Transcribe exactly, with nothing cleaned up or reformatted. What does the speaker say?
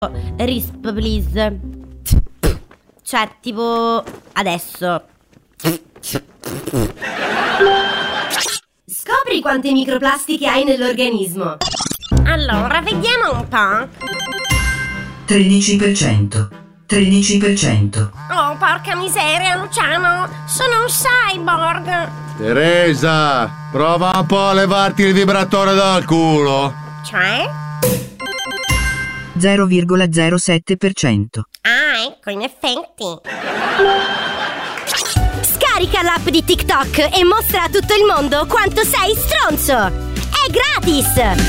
Risp, please. Cioè, tipo... adesso. Scopri quante microplastiche hai nell'organismo. Allora, vediamo un po'. tredici per cento. tredici per cento. Oh, porca miseria, Luciano. Sono un cyborg. Teresa, prova un po' a levarti il vibratore dal culo. Cioè? zero virgola zero sette per cento. Ah, ecco, in effetti. Scarica l'app di TikTok e mostra a tutto il mondo quanto sei stronzo. È gratis!